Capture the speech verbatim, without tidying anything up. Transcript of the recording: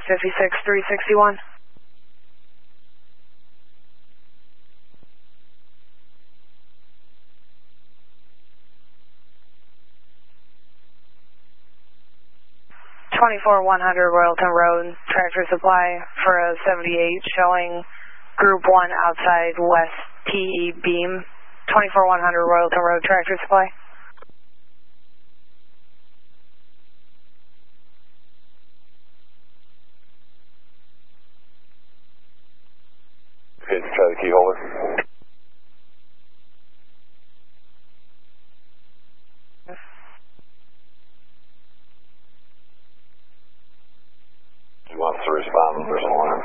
fifty-six three sixty-one. twenty-four one hundred Royalton Road, Tractor Supply for a seventy-eight showing Group one outside West T E beam. twenty-four one hundred Royalton Road, Tractor Supply. Okay, try the key holder.